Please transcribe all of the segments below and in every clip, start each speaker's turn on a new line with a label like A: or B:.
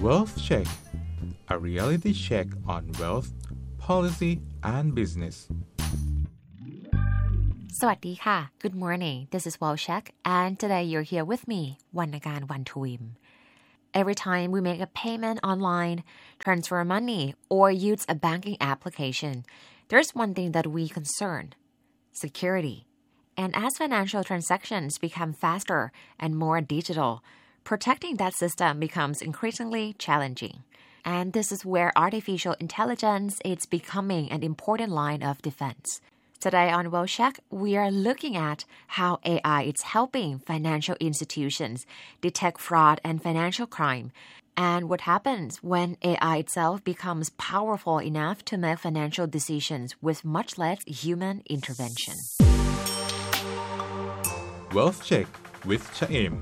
A: Wealth Check, a reality check on wealth, policy, and business.
B: สวัสดีค่ะ Good morning. This is Wealth Check, and today you're here with me, Wanagan Wantawim. Every time we make a payment online, transfer money, or use a banking application, there's one thing that we concern: security. And as financial transactions become faster and more digital, protecting that system becomes increasingly challenging. And this is where artificial intelligence is becoming an important line of defense. Today on Wealth Check, we are looking at how AI is helping financial institutions detect fraud and financial crime, and what happens when AI itself becomes powerful enough to make financial decisions with much less human intervention.
A: Wealth Check with Chaim.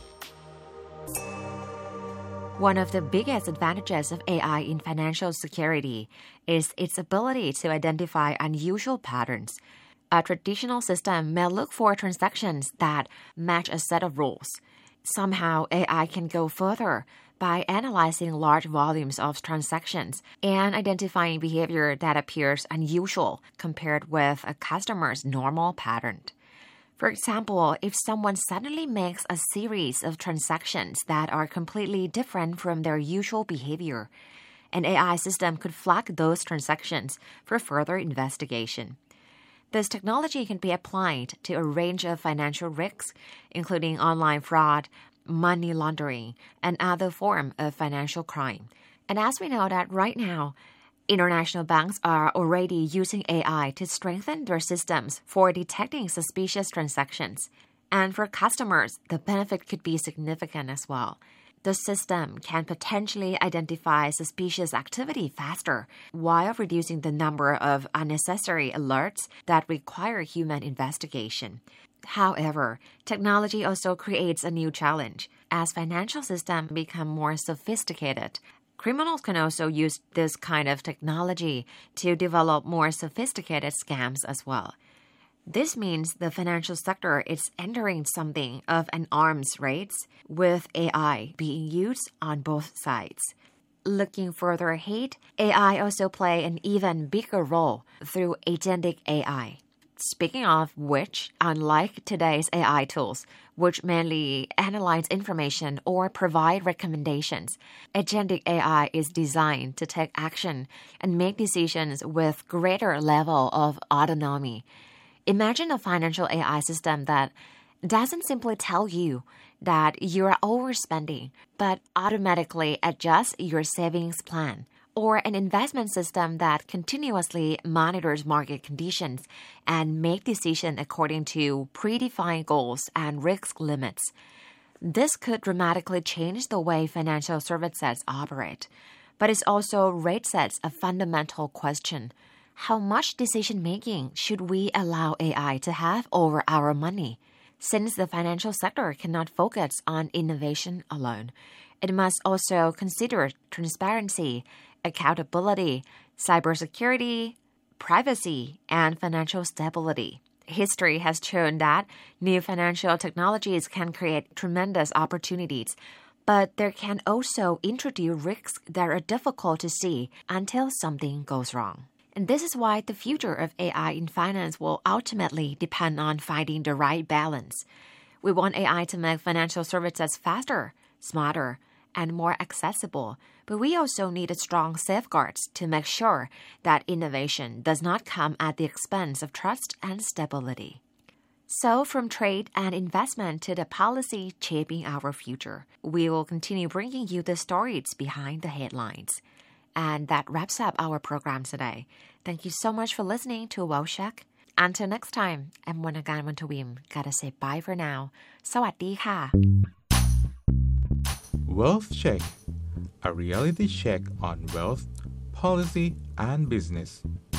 B: One of the biggest advantages of AI in financial security is its ability to identify unusual patterns. A traditional system may look for transactions that match a set of rules. Somehow, AI can go further by analyzing large volumes of transactions and identifying behavior that appears unusual compared with a customer's normal pattern. For example, if someone suddenly makes a series of transactions that are completely different from their usual behavior, an AI system could flag those transactions for further investigation. This technology can be applied to a range of financial risks, including online fraud, money laundering, and other forms of financial crime. And as we know that right now, international banks are already using AI to strengthen their systems for detecting suspicious transactions. And for customers, the benefit could be significant as well. The system can potentially identify suspicious activity faster while reducing the number of unnecessary alerts that require human investigation. However, technology also creates a new challenge. As financial systems become more sophisticated, criminals can also use this kind of technology to develop more sophisticated scams as well. This means the financial sector is entering something of an arms race, with AI being used on both sides. Looking further ahead, AI also play an even bigger role through agentic AI. Speaking of which, unlike today's AI tools, which mainly analyze information or provide recommendations, agentic AI is designed to take action and make decisions with greater level of autonomy. Imagine a financial AI system that doesn't simply tell you that you're overspending, but automatically adjusts your savings plan, or an investment system that continuously monitors market conditions and make decisions according to predefined goals and risk limits. This could dramatically change the way financial services operate, but it also raises a fundamental question: how much decision-making should we allow AI to have over our money? Since the financial sector cannot focus on innovation alone, it must also consider transparency, accountability, cybersecurity, privacy, and financial stability. History has shown that new financial technologies can create tremendous opportunities, but there can also introduce risks that are difficult to see until something goes wrong. And this is why the future of AI in finance will ultimately depend on finding the right balance. We want AI to make financial services faster, smarter, and more accessible, but we also need strong safeguards to make sure that innovation does not come at the expense of trust and stability. So, from trade and investment to the policy shaping our future, we will continue bringing you the stories behind the headlines. And that wraps up our program today. Thank you so much for listening to Wealth Check. Until next time, I'm Wanagan Wantawim. Gotta say bye for now. สวัสดีค่ะ
A: Wealth Check, a reality check on wealth, policy, and business.